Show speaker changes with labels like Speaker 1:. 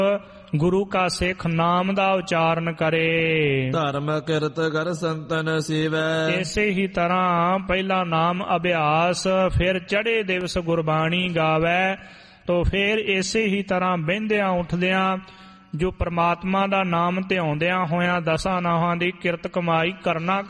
Speaker 1: ਗੁਰੂ ਕਾ ਸਿੱਖ ਨਾਮ ਦਾ ਉਚਾਰਨ ਕਰੇ।
Speaker 2: ਧਰਮ ਕਿਰਤ ਕਰ ਸੰਤਨ ਸੀਵੈ।
Speaker 1: ਇਸੇ ਹੀ ਤਰ੍ਹਾਂ ਪਹਿਲਾ ਨਾਮ ਅਭਿਆਸ, ਫਿਰ ਚੜ੍ਹੇ ਦਿਵਸ ਗੁਰਬਾਣੀ ਗਾਵੈ। ਤੋ ਫਿਰ ਇਸੇ ਹੀ ਤਰ੍ਹਾਂ ਬਹਿੰਦਿਆਂ ਉੱਠਦਿਆਂ ਜੋ ਪ੍ਰਮਾਤਮਾ ਦਾ ਨਾਮ ਧਿਆਉਂਦਿਆਂ ਹੋਇਆਂ ਦਸਾਂ ਨਾਹਾਂ ਦੀ ਕਿਰਤ ਕਮਾਈ ਕਰਨਾ